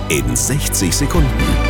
in 60 Sekunden.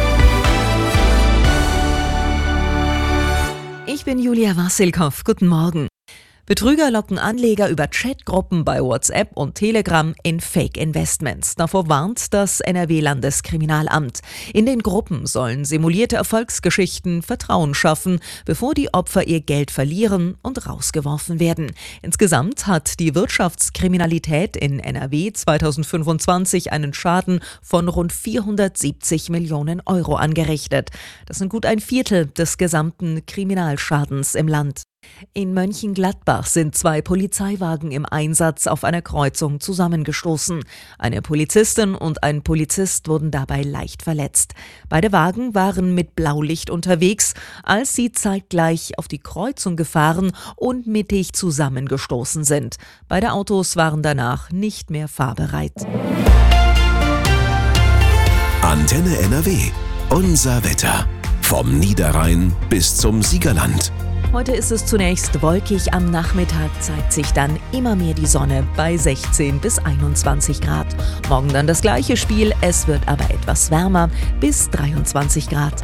Ich bin Julia Wassilkow. Guten Morgen. Betrüger locken Anleger über Chatgruppen bei WhatsApp und Telegram in Fake-Investments. Davor warnt das NRW-Landeskriminalamt. In den Gruppen sollen simulierte Erfolgsgeschichten Vertrauen schaffen, bevor die Opfer ihr Geld verlieren und rausgeworfen werden. Insgesamt hat die Wirtschaftskriminalität in NRW 2025 einen Schaden von rund 470 Millionen Euro angerichtet. Das sind gut ein Viertel des gesamten Kriminalschadens im Land. In Mönchengladbach sind 2 Polizeiwagen im Einsatz auf einer Kreuzung zusammengestoßen. Eine Polizistin und ein Polizist wurden dabei leicht verletzt. Beide Wagen waren mit Blaulicht unterwegs, als sie zeitgleich auf die Kreuzung gefahren und mittig zusammengestoßen sind. Beide Autos waren danach nicht mehr fahrbereit. Antenne NRW. Unser Wetter. Vom Niederrhein bis zum Siegerland. Heute ist es zunächst wolkig, am Nachmittag zeigt sich dann immer mehr die Sonne bei 16 bis 21 Grad. Morgen dann das gleiche Spiel, es wird aber etwas wärmer, bis 23 Grad.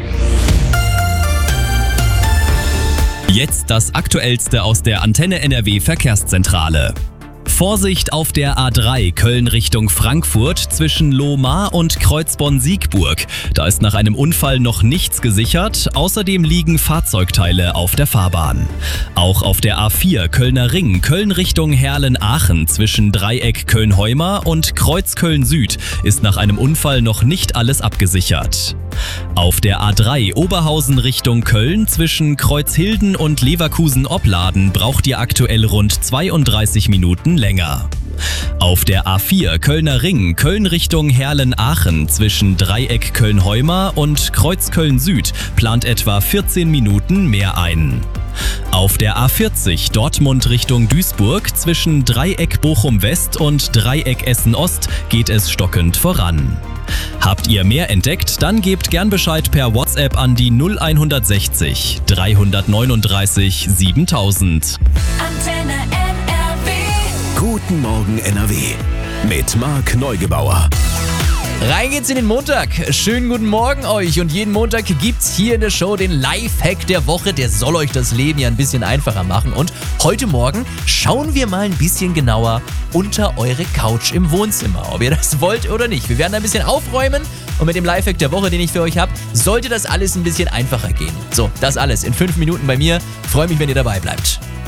Jetzt das Aktuellste aus der Antenne NRW Verkehrszentrale. Vorsicht auf der A3 Köln Richtung Frankfurt zwischen Lohmar und Kreuzborn-Siegburg. Da ist nach einem Unfall noch nichts gesichert. Außerdem liegen Fahrzeugteile auf der Fahrbahn. Auch auf der A4 Kölner Ring Köln Richtung Herlen-Aachen zwischen Dreieck Köln-Heumar und Kreuz Köln-Süd ist nach einem Unfall noch nicht alles abgesichert. Auf der A3 Oberhausen Richtung Köln zwischen Kreuzhilden und Leverkusen-Opladen braucht ihr aktuell rund 32 Minuten länger. Auf der A4 Kölner Ring Köln Richtung Herlen-Aachen zwischen Dreieck Köln-Heumar und Kreuz Köln-Süd plant etwa 14 Minuten mehr ein. Auf der A40 Dortmund Richtung Duisburg zwischen Dreieck Bochum-West und Dreieck Essen-Ost geht es stockend voran. Habt ihr mehr entdeckt? Dann gebt gern Bescheid per WhatsApp an die 0160 339 7000. Antenne NRW. Guten Morgen NRW. Mit Marc Neugebauer. Rein geht's in den Montag. Schönen guten Morgen euch. Und jeden Montag gibt's hier in der Show den Lifehack der Woche. Der soll euch das Leben ja ein bisschen einfacher machen. Und heute Morgen schauen wir mal ein bisschen genauer unter eure Couch im Wohnzimmer. Ob ihr das wollt oder nicht. Wir werden ein bisschen aufräumen. Und mit dem Lifehack der Woche, den ich für euch habe, sollte das alles ein bisschen einfacher gehen. So, das alles in 5 Minuten bei mir. Freue mich, wenn ihr dabei bleibt.